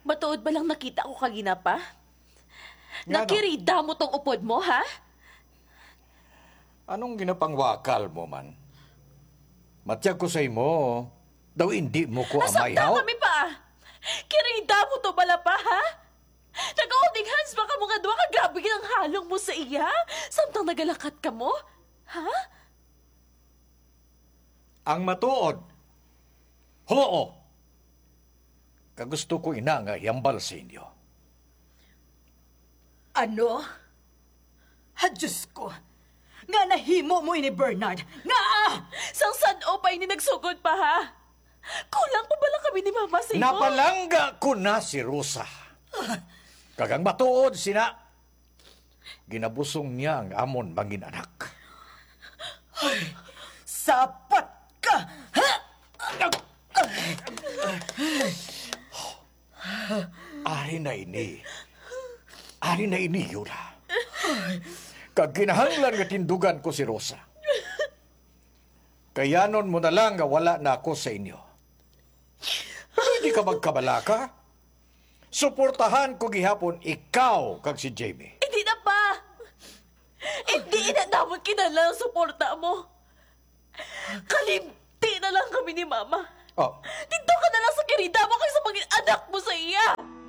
Matuod ba lang nakita ko kagina pa? Nga, no? Nakirida mo tong upod mo, ha? Anong ginapangwakal mo man? Matiyag ko sa imo, daw hindi mo ko amay, Nasaktan haw? kami pa! Kirida mo to bala pa, ha? Nag-holding hands ba ka mo nga doon? Grabe ang halong mo sa iya? Samtang nagalakat ka mo? Ha? Ang matuod. Oo. Kagusto ko ina nga yambal sa inyo. Ano? Ha, Diyos ko! Nga nahimo mo ini Bernard! Nga! Sang sad-o pa ini nagsugod pa, ha? Kulang pa bala kami ni Mama sa imo? Napalangga ko na si Rosa. Kagang matuod sina. Ginabusong niya ang amon mangin anak. Sapat ka! Ha? Ari na ini. Ari na ini, Yura. Kag kinahanglan nga tindugan ko si Rosa. Kayanon mo na lang nga wala na ako sa inyo. Hindi ka magkabalaka? Suportahan ko gihapon ikaw kag si Jamie. Hindi na pa! Hindi na dapat kinala ang suporta mo. Kalimti na lang kami ni Mama. Oh, Dito ka na lang sa kirida mo kaysa maging anak mo sa iya.